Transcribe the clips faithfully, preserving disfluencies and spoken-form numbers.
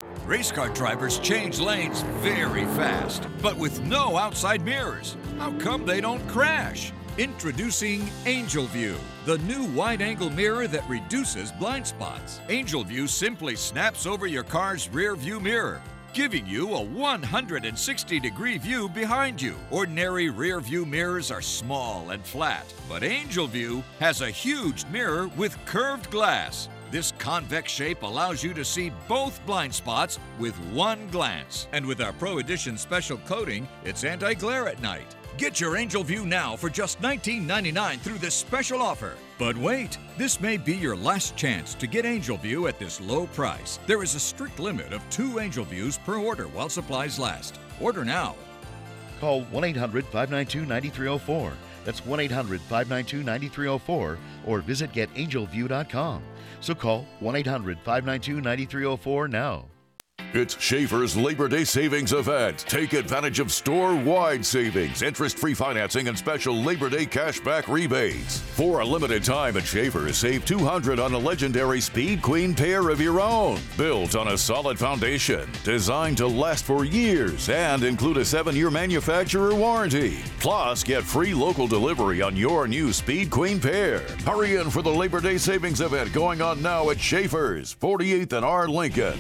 Race car drivers change lanes very fast, but with no outside mirrors. How come they don't crash? Introducing Angel View, the new wide-angle mirror that reduces blind spots. Angel View simply snaps over your car's rear view mirror, giving you a one hundred sixty degree view behind you. Ordinary rear view mirrors are small and flat, but Angel View has a huge mirror with curved glass. This convex shape allows you to see both blind spots with one glance. And with our Pro Edition special coating, it's anti-glare at night. Get your Angel View now for just nineteen ninety-nine dollars through this special offer. But wait, this may be your last chance to get Angel View at this low price. There is a strict limit of two Angel Views per order while supplies last. Order now. Call one eight hundred, five nine two, nine three zero four. That's one eight hundred, five nine two, nine three zero four or visit get angel view dot com. So call one eight hundred, five nine two, nine three zero four now. It's Schaefer's Labor Day Savings Event. Take advantage of store-wide savings, interest-free financing, and special Labor Day cashback rebates. For a limited time at Schaefer's, save two hundred dollars on a legendary Speed Queen pair of your own. Built on a solid foundation, designed to last for years, and include a seven-year manufacturer warranty. Plus, get free local delivery on your new Speed Queen pair. Hurry in for the Labor Day Savings Event going on now at Schaefer's, forty-eighth and R. Lincoln.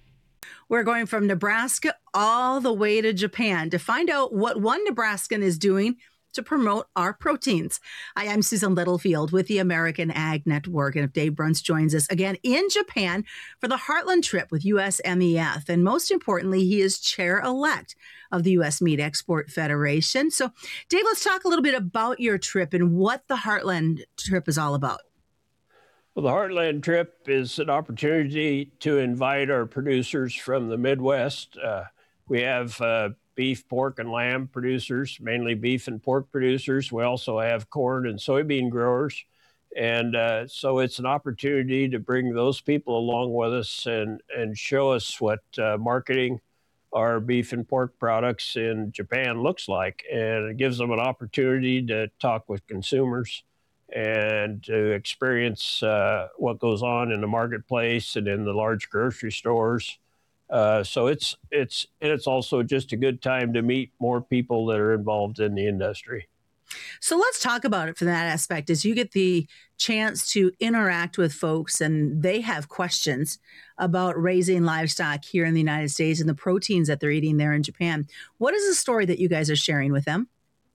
We're going from Nebraska all the way to Japan to find out what one Nebraskan is doing to promote our proteins. Hi, I'm Susan Littlefield with the American Ag Network. And if Dave Bruns joins us again in Japan for the Heartland trip with U S M E F. And most importantly, he is chair-elect of the U S Meat Export Federation. So, Dave, let's talk a little bit about your trip and what the Heartland trip is all about. Well, the Heartland trip is an opportunity to invite our producers from the Midwest. Uh, we have uh, beef, pork, and lamb producers, mainly beef and pork producers. We also have corn and soybean growers. And uh, so it's an opportunity to bring those people along with us and, and show us what uh, marketing our beef and pork products in Japan looks like. And it gives them an opportunity to talk with consumers and to experience uh, what goes on in the marketplace and in the large grocery stores. Uh, so it's it's and it's also just a good time to meet more people that are involved in the industry. So let's talk about it from that aspect. As you get the chance to interact with folks and they have questions about raising livestock here in the United States and the proteins that they're eating there in Japan, what is the story that you guys are sharing with them?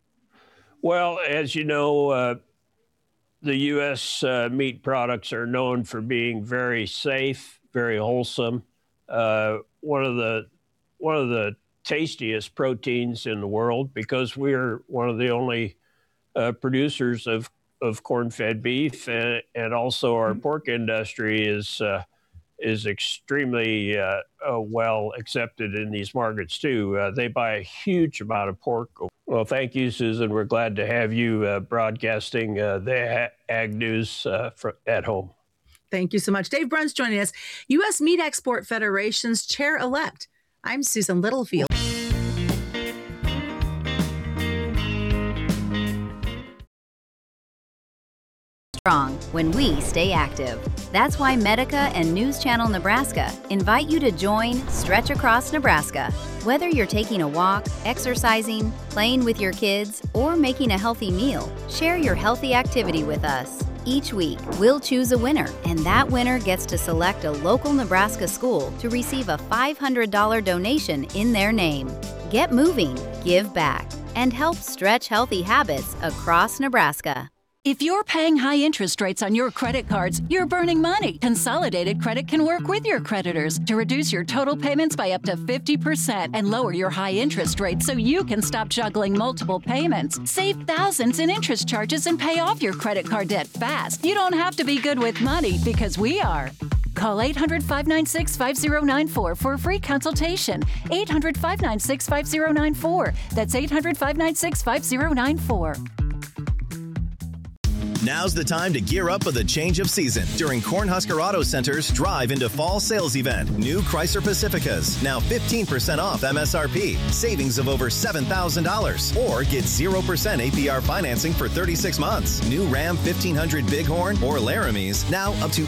Well, as you know, uh, the U S uh, meat products are known for being very safe, very wholesome. Uh, one of the one of the tastiest proteins in the world because we're one of the only uh, producers of, of corn-fed beef, and, and also our pork industry is uh, is extremely uh, uh, well accepted in these markets too. Uh, they buy a huge amount of pork. Well, thank you, Susan. We're glad to have you uh, broadcasting uh, the Ag News uh, for, at home. Thank you so much. Dave Bruns joining us, U S Meat Export Federation's chair-elect. I'm Susan Littlefield. Strong when we stay active. That's why Medica and News Channel Nebraska invite you to join Stretch Across Nebraska. Whether you're taking a walk, exercising, playing with your kids, or making a healthy meal, share your healthy activity with us. Each week, we'll choose a winner, and that winner gets to select a local Nebraska school to receive a five hundred dollars donation in their name. Get moving, give back, and help stretch healthy habits across Nebraska. If you're paying high interest rates on your credit cards, you're burning money. Consolidated Credit can work with your creditors to reduce your total payments by up to fifty percent and lower your high interest rates so you can stop juggling multiple payments. Save thousands in interest charges and pay off your credit card debt fast. You don't have to be good with money because we are. Call eight hundred, five nine six, five zero nine four for a free consultation. eight hundred, five nine six, five zero nine four. That's eight hundred, five nine six, five zero nine four. Now's the time to gear up for the change of season during Cornhusker Auto Center's Drive into Fall sales event. New Chrysler Pacificas, now fifteen percent off M S R P, savings of over seven thousand dollars. Or get zero percent A P R financing for thirty-six months. New Ram fifteen hundred Bighorn or Laramies, now up to